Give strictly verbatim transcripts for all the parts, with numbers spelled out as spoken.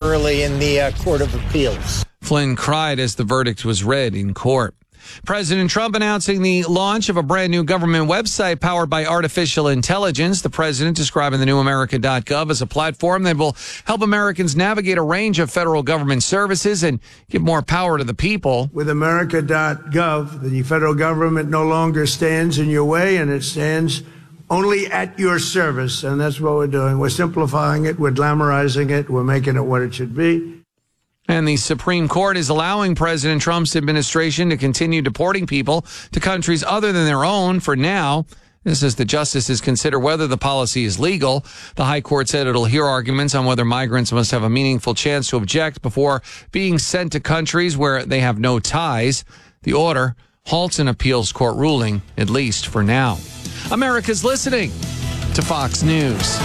early in the uh, Court of Appeals. Flynn cried as the verdict was read in court. President Trump announcing the launch of a brand new government website powered by artificial intelligence. The president describing the new America dot gov as a platform that will help Americans navigate a range of federal government services and give more power to the people. With America dot gov, the federal government no longer stands in your way, and it stands only at your service. And that's what we're doing. We're simplifying it. We're glamorizing it. We're making it what it should be. And the Supreme Court is allowing President Trump's administration to continue deporting people to countries other than their own for now. This as the justices consider whether the policy is legal. The High Court said it'll hear arguments on whether migrants must have a meaningful chance to object before being sent to countries where they have no ties. The order halts an appeals court ruling, at least for now. America's listening to Fox News.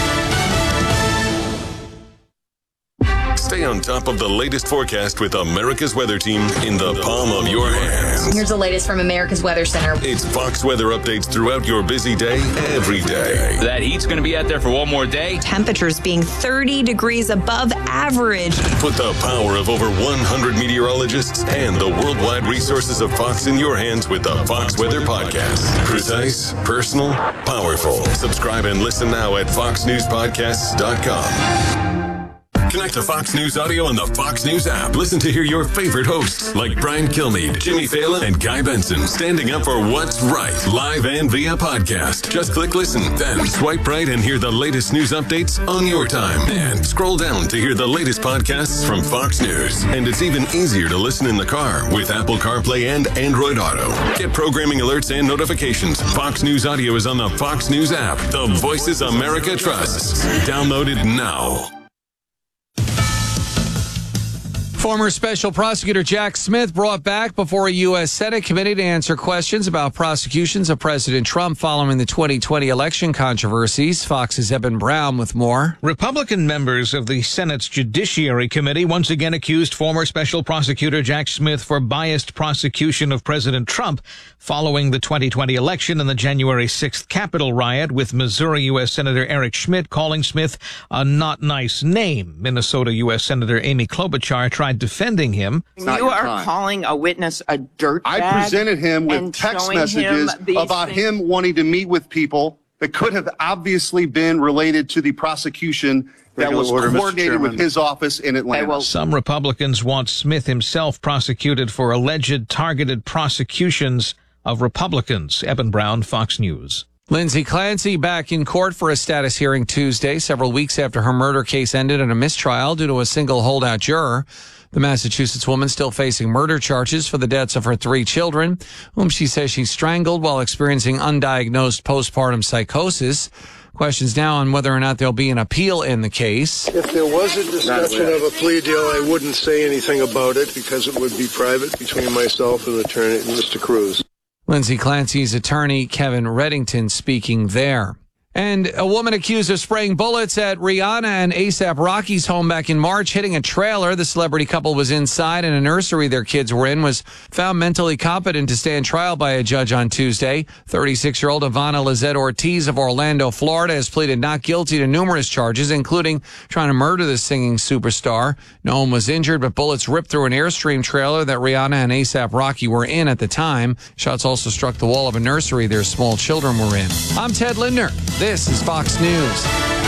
Stay on top of the latest forecast with America's Weather Team in the palm of your hands. Here's the latest from America's Weather Center. It's Fox weather updates throughout your busy day, every day. That heat's going to be out there for one more day. Temperatures being thirty degrees above average. Put the power of over one hundred meteorologists and the worldwide resources of Fox in your hands with the Fox Weather Podcast. Precise, personal, powerful. Subscribe and listen now at fox news podcasts dot com. Connect to Fox News Audio on the Fox News app. Listen to hear your favorite hosts like Brian Kilmeade, Jimmy Fallon, and Guy Benson standing up for what's right, live and via podcast. Just click listen, then swipe right and hear the latest news updates on your time. And scroll down to hear the latest podcasts from Fox News. And it's even easier to listen in the car with Apple CarPlay and Android Auto. Get programming alerts and notifications. Fox News Audio is on the Fox News app. The voices America trusts. Download it now. Former Special Prosecutor Jack Smith brought back before a U S Senate committee to answer questions about prosecutions of President Trump following the twenty twenty election controversies. Fox's Eben Brown with more. Republican members of the Senate's Judiciary Committee once again accused former Special Prosecutor Jack Smith for biased prosecution of President Trump following the twenty twenty election and the January sixth Capitol riot, with Missouri U S Senator Eric Schmidt calling Smith a not nice name. Minnesota U S Senator Amy Klobuchar tried defending him. You are crime. calling a witness a dirtbag. I presented him with text messages him about things. him wanting to meet with people that could have obviously been related to the prosecution that Regular was order, coordinated with his office in Atlanta. Okay, well, some Republicans want Smith himself prosecuted for alleged targeted prosecutions of Republicans. Eben Brown, Fox News. Lindsay Clancy back in court for a status hearing Tuesday, several weeks after her murder case ended in a mistrial due to a single holdout juror. The Massachusetts woman still facing murder charges for the deaths of her three children, whom she says she strangled while experiencing undiagnosed postpartum psychosis. Questions now on whether or not there'll be an appeal in the case. If there was a discussion of a plea deal, I wouldn't say anything about it because it would be private between myself and attorney Mister Cruz. Lindsay Clancy's attorney, Kevin Reddington, speaking there. And a woman accused of spraying bullets at Rihanna and A$AP Rocky's home back in March, hitting a trailer. The celebrity couple was inside, and a nursery their kids were in was found mentally competent to stand trial by a judge on Tuesday. thirty-six-year-old Ivana Lizette Ortiz of Orlando, Florida, has pleaded not guilty to numerous charges, including trying to murder the singing superstar. No one was injured, but bullets ripped through an Airstream trailer that Rihanna and A$AP Rocky were in at the time. Shots also struck the wall of a nursery their small children were in. I'm Ted Lindner. This is Fox News.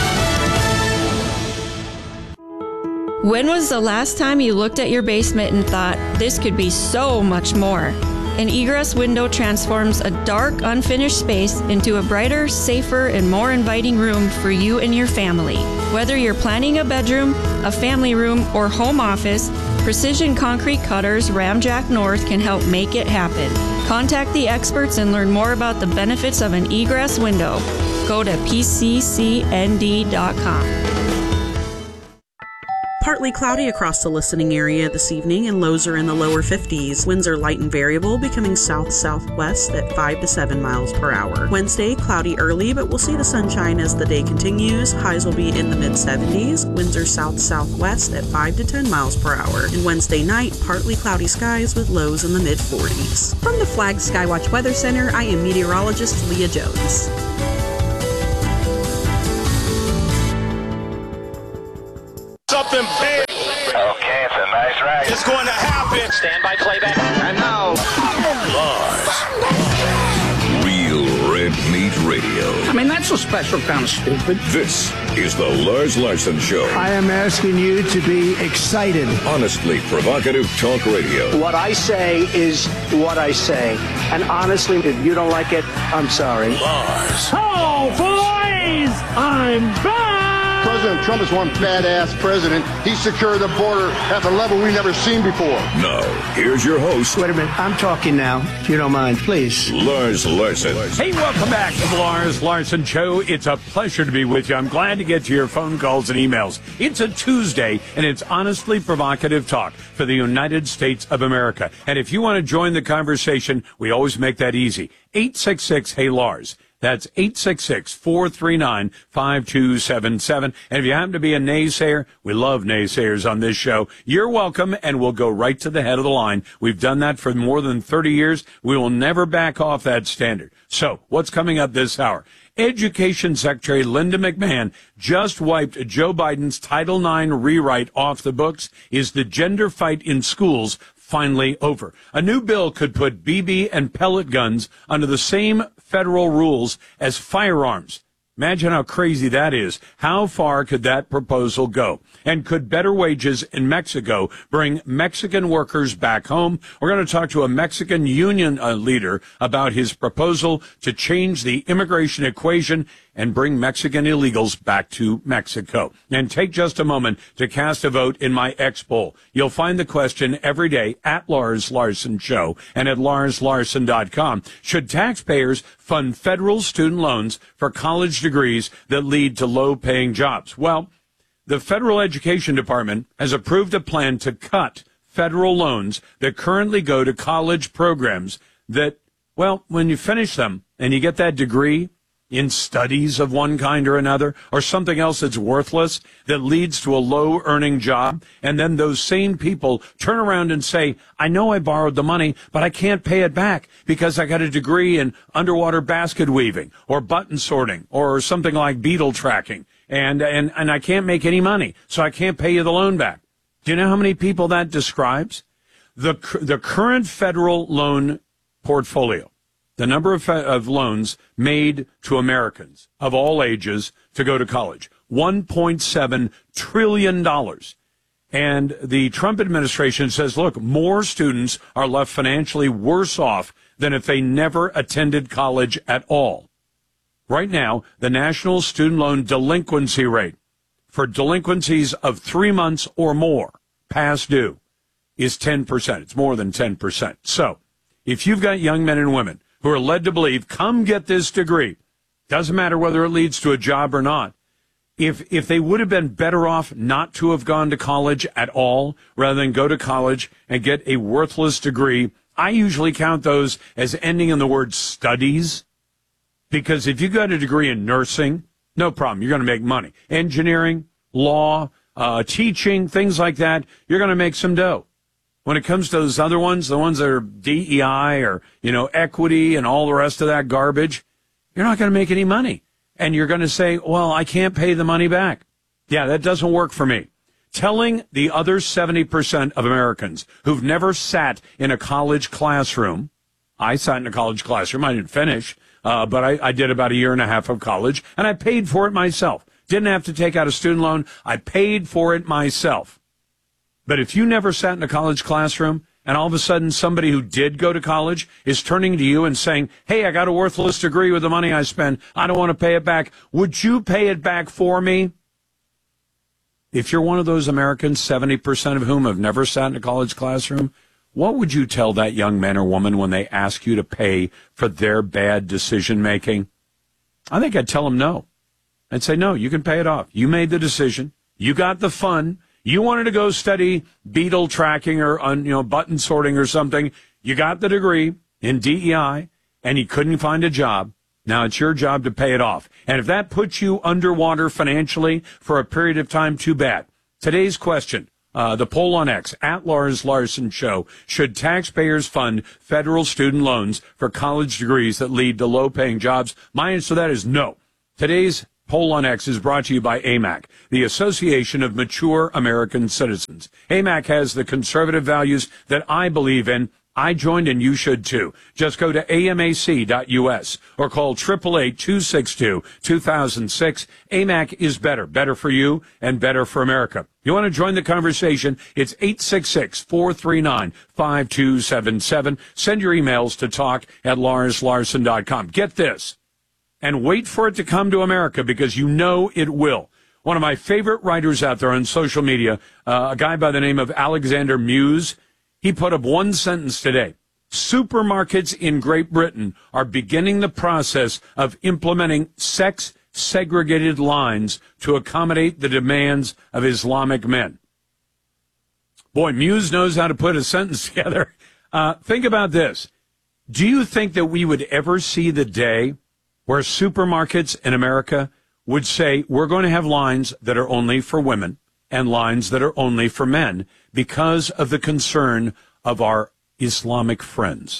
When was the last time you looked at your basement and thought, this could be so much more? An egress window transforms a dark, unfinished space into a brighter, safer, and more inviting room for you and your family. Whether you're planning a bedroom, a family room, or home office, Precision Concrete Cutters Ramjack North can help make it happen. Contact the experts and learn more about the benefits of an egress window. Go to P C C N D dot com. Partly cloudy across the listening area this evening, and lows are in the lower fifties. Winds are light and variable, becoming south-southwest at five to seven miles per hour. Wednesday, cloudy early, but we'll see the sunshine as the day continues. Highs will be in the mid-seventies. Winds are south-southwest at five to ten miles per hour. And Wednesday night, partly cloudy skies with lows in the mid-forties. From the Flag Skywatch Weather Center, I am meteorologist Leah Jones. Something big Okay, it's a nice ride. It's going to happen. Stand by playback. And now, Lars. Real Red Meat Radio. I mean, that's a special kind of stupid. This is the Lars Larson Show. I am asking you to be excited. Honestly provocative talk radio. What I say is what I say. And honestly, if you don't like it, I'm sorry. Lars. Oh, boys! I'm back! President Trump is one badass president. He secured the border at the level we've never seen before. Now, here's your host. Wait a minute. I'm talking now, if you don't mind, please. Lars Larson. Hey, welcome back to the Lars Larson Show. It's a pleasure to be with you. I'm glad to get to your phone calls and emails. It's a Tuesday, and it's honestly provocative talk for the United States of America. And if you want to join the conversation, we always make that easy. eight six six, hey, Lars. That's eight six six, four three nine, five two seven seven. And if you happen to be a naysayer, we love naysayers on this show. You're welcome, and we'll go right to the head of the line. We've done that for more than thirty years. We will never back off that standard. So, what's coming up this hour? Education Secretary Linda McMahon just wiped Joe Biden's Title nine rewrite off the books. Is the gender fight in schools finally over? A new bill could put B B and pellet guns under the same federal rules as firearms. Imagine how crazy that is. How far could that proposal go? And could better wages in Mexico bring Mexican workers back home? We're going to talk to a Mexican union uh, leader about his proposal to change the immigration equation and bring Mexican illegals back to Mexico. And take just a moment to cast a vote in my X poll. You'll find the question every day at Lars Larson Show and at lars larson dot com. Should taxpayers fund federal student loans for college degrees that lead to low-paying jobs? Well, the Federal Education Department has approved a plan to cut federal loans that currently go to college programs that, well, when you finish them and you get that degree in studies of one kind or another, or something else that's worthless that leads to a low-earning job, and then those same people turn around and say, I know I borrowed the money, but I can't pay it back because I got a degree in underwater basket weaving or button sorting or something like beetle tracking, and, and, and I can't make any money, so I can't pay you the loan back. Do you know how many people that describes? The, the current federal loan portfolio, the number of, of loans made to Americans of all ages to go to college, one point seven trillion dollars. And the Trump administration says, look, more students are left financially worse off than if they never attended college at all. Right now, the national student loan delinquency rate for delinquencies of three months or more past due is ten percent. It's more than ten percent. So if you've got young men and women who are led to believe, come get this degree, doesn't matter whether it leads to a job or not, if if they would have been better off not to have gone to college at all rather than go to college and get a worthless degree, I usually count those as ending in the word studies, because if you got a degree in nursing, no problem, you're going to make money. Engineering, law, uh, teaching, things like that, you're going to make some dough. When it comes to those other ones, the ones that are D E I or, you know, equity and all the rest of that garbage, you're not going to make any money. And you're going to say, well, I can't pay the money back. Yeah, that doesn't work for me. Telling the other seventy percent of Americans who've never sat in a college classroom, I sat in a college classroom, I didn't finish, uh, but I, I did about a year and a half of college, and I paid for it myself. Didn't have to take out a student loan. I paid for it myself. But if you never sat in a college classroom and all of a sudden somebody who did go to college is turning to you and saying, hey, I got a worthless degree with the money I spent, I don't want to pay it back, would you pay it back for me? If you're one of those Americans, seventy percent of whom have never sat in a college classroom, what would you tell that young man or woman when they ask you to pay for their bad decision making? I think I'd tell them no. I'd say, no, you can pay it off. You made the decision. You got the fun. You wanted to go study beetle tracking or, you know, button sorting or something. You got the degree in D E I, and you couldn't find a job. Now it's your job to pay it off. And if that puts you underwater financially for a period of time, too bad. Today's question, uh, the poll on X, at Lars Larson Show, should taxpayers fund federal student loans for college degrees that lead to low-paying jobs? My answer to that is no. Today's Poll on X is brought to you by A M A C, the Association of Mature American Citizens. A M A C has the conservative values that I believe in. I joined and you should too. Just go to A M A C dot U S or call eight eight eight, two six two, two thousand six. A M A C is better. Better for you and better for America. You want to join the conversation? It's eight six six, four three nine, five two seven seven. Send your emails to talk at Lars Larson dot com. Get this, and wait for it to come to America because you know it will. One of my favorite writers out there on social media, uh, a guy by the name of Alexander Muse, he put up one sentence today. Supermarkets in Great Britain are beginning the process of implementing sex-segregated lines to accommodate the demands of Islamic men. Boy, Muse knows how to put a sentence together. Uh, think about this. Do you think that we would ever see the day where supermarkets in America would say, we're going to have lines that are only for women and lines that are only for men because of the concern of our Islamic friends?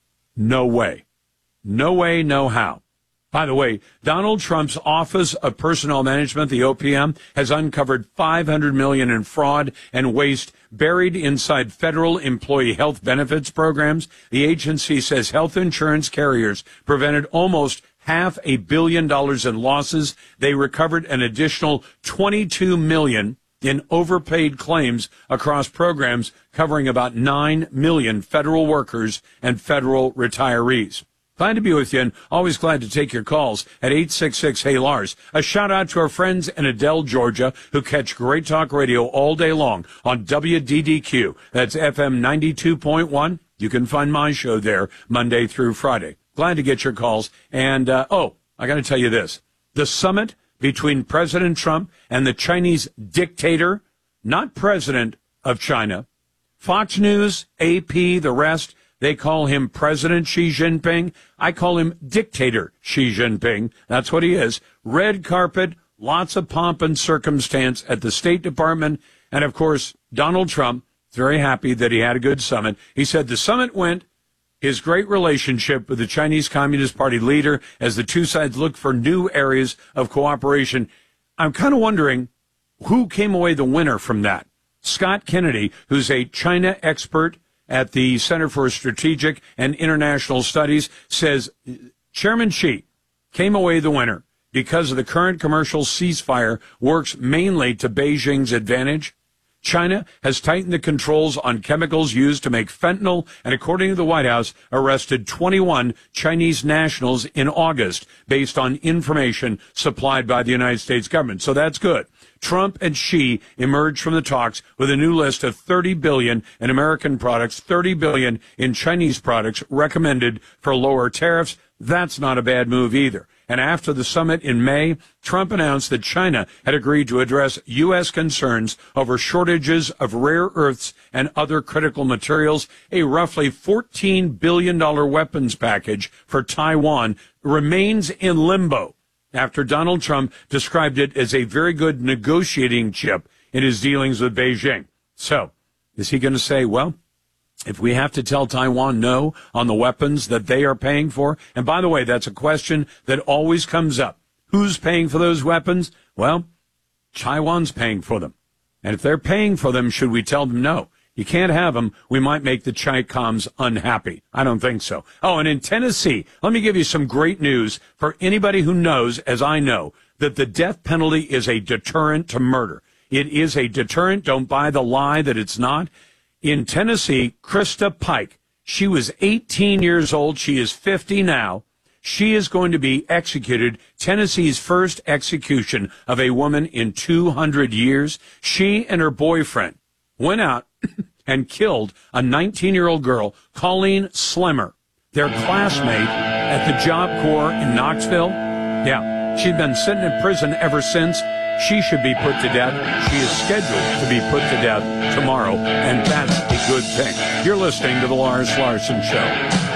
No way. No way, no how. By the way, Donald Trump's Office of Personnel Management, the O P M, has uncovered five hundred million dollars in fraud and waste buried inside federal employee health benefits programs. The agency says health insurance carriers prevented almost half a billion dollars in losses. They recovered an additional twenty-two million dollars in overpaid claims across programs covering about nine million federal workers and federal retirees. Glad to be with you and always glad to take your calls at eight six six, hey Lars. A shout out to our friends in Adele, Georgia, who catch Great Talk Radio all day long on W D D Q. That's F M ninety-two point one. You can find my show there Monday through Friday. Glad to get your calls. And, uh, oh, I got to tell you this. The summit between President Trump and the Chinese dictator, not president of China. Fox News, A P, the rest, they call him President Xi Jinping. I call him Dictator Xi Jinping. That's what he is. Red carpet, lots of pomp and circumstance at the State Department. And, of course, Donald Trump is very happy that he had a good summit. He said the summit went his great relationship with the Chinese Communist Party leader as the two sides look for new areas of cooperation. I'm kind of wondering who came away the winner from that. Scott Kennedy, who's a China expert at the Center for Strategic and International Studies, says Chairman Xi came away the winner because of the current commercial ceasefire works mainly to Beijing's advantage. China has tightened the controls on chemicals used to make fentanyl and, according to the White House, arrested twenty-one Chinese nationals in August based on information supplied by the United States government. So that's good. Trump and Xi emerged from the talks with a new list of thirty billion dollars in American products, thirty billion dollars in Chinese products recommended for lower tariffs. That's not a bad move either. And after the summit in May, Trump announced that China had agreed to address U S concerns over shortages of rare earths and other critical materials. A roughly fourteen billion dollars weapons package for Taiwan remains in limbo after Donald Trump described it as a very good negotiating chip in his dealings with Beijing. So, is he going to say, well, if we have to tell Taiwan no on the weapons that they are paying for? And by the way, that's a question that always comes up. Who's paying for those weapons? Well, Taiwan's paying for them. And if they're paying for them, should we tell them no? You can't have them. We might make the Chi-Coms unhappy. I don't think so. Oh, and in Tennessee, let me give you some great news for anybody who knows, as I know, that the death penalty is a deterrent to murder. It is a deterrent. Don't buy the lie that it's not. In Tennessee, Krista Pike, she was eighteen years old. She is fifty now. She is going to be executed, Tennessee's first execution of a woman in two hundred years. She and her boyfriend went out and killed a nineteen-year-old girl, Colleen Slemmer, their classmate at the Job Corps in Knoxville. Yeah, she'd been sitting in prison ever since. She should be put to death. She is scheduled to be put to death tomorrow, and that's a good thing. You're listening to The Lars Larson Show.